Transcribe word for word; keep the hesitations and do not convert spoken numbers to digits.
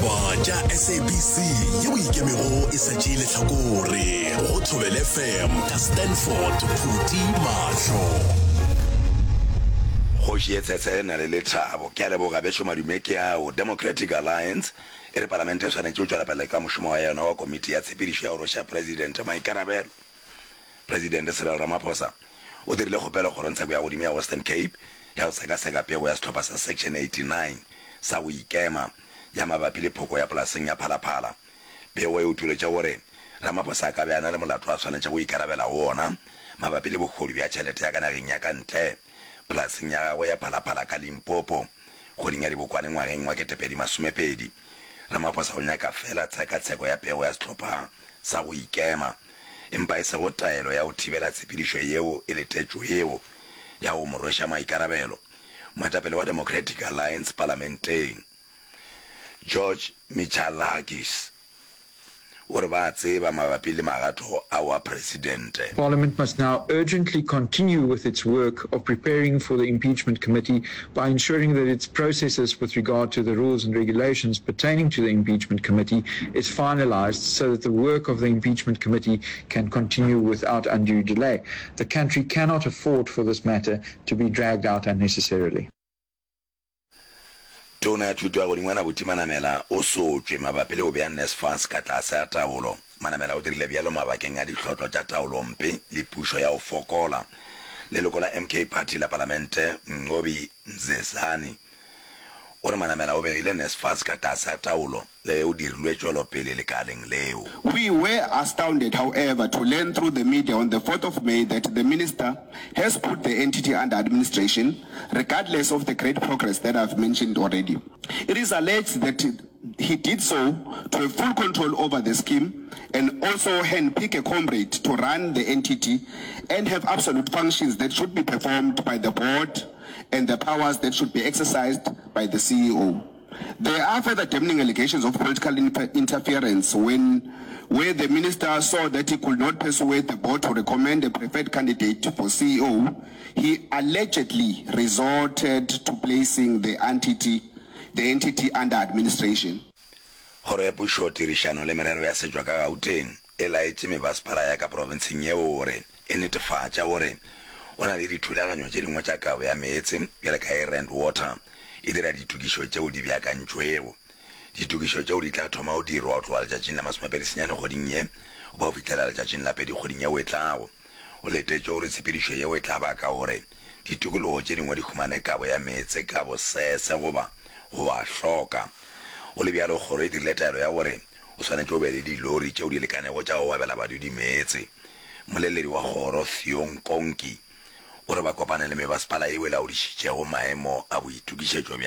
ditaba tša S A B C yeo ikemego e sa tšeile hlakore go Thobela F M ka Stanford Phuti Mahlo. Go šietsetse na le lethabo ke a leboga bešo madume ke ao Democratic Alliance e re parlamente swanetše o tšwela pele ka mošomo wa yona wa komiti ya tshepedišo ya go roša president maikarabelo. President Cyril Ramaphosa o dirile kgopelo go rontsha boya godimo ya Western Cape ya go sekaseka pego ya setlhopha sa section eighty-nine sa go ikema ya mabapi le phoko ya polaseng ya Phalaphala. Pego e utuletša gore Ramaphosa a ka be a na le molato a tshwanetše go ikarabela wona mabapi le bokgodi bja tšhelete ya ka nageng ya ka ntle polaseng ya gagwe ya Phalaphala ka Limpopo kgoding ya dibokwane ngwageng wa ketepedi masomepedi. Ramaphosa o nyaka fela tshekatsheko ya pego ya setlhopha sa go ikema empa e se go taelo ya go thibela tshepedišo yeo e letetšo yeo ya go moroša maikarabelo. Moetapele wa Democratic Alliance parlamenteng George Michalakis ore ba tseba mabapi le magato a wa presidente. Parliament must now urgently continue with its work of preparing for the impeachment committee by ensuring that its processes with regard to the rules and regulations pertaining to the impeachment committee is finalized so that the work of the impeachment committee can continue without undue delay. The country cannot afford for this matter to be dragged out unnecessarily. Tona thuto ya godingwana buti Manamela o sotšwe mabapi le go bea NSFAS ka tlase ya taolo. Manamela o dirile bjalo mabakeng a ditlhotlho tša taolo mpe le pušo ya go fokola. Leloko la M K Party la parlamente Ngobi Nzezani ore Manamela o begile NSFAS ka tlase ya taolo le o dirilwe tšwelopele lekaleng leo. We were astounded, however, to learn through the media on the fourth of May that the minister has put the entity under administration, regardless of the great progress that I've mentioned already. It is alleged that he did so to have full control over the scheme and also handpick a comrade to run the entity and have absolute functions that should be performed by the board and the powers that should be exercised by the C E O. There are further damning allegations of political interference when, where the minister saw that he could not persuade the board to recommend a preferred candidate for C E O, he allegedly resorted to placing the entity, the entity under administration. Hore pusho tirishano le merero ya sejwa ka Gauteng e laetse mebaspala ya ka provinceng eo ore e netefatša gore ona le dithulaganyo tše dingwe tša kabo ya meetse bjale ka air and water e dira ditukišo tšeo di beakantšwego. Ditukišo tšeo di tla thoma o dirwa go tloga letšatšing la masomepedi senyane kgoding ye o ba o fitlhela letšatšing la pedi kgoding yeo e tlago. O letetše gore tshepedišo yeo e tla baka gore ditikologo tše dingwe di humane kabo ya meetse ka bosese goba go ba hloka. O le bjalo kgoro e dirile taelo ya gore o swanetše o be le dilori tšeo di lekanego tša go babela badudi meetse. Moleledi wa kgoro Theo Nkonki ore ba kopane le mebaspala eo e laodišitšego maemo a boitukišetšo bja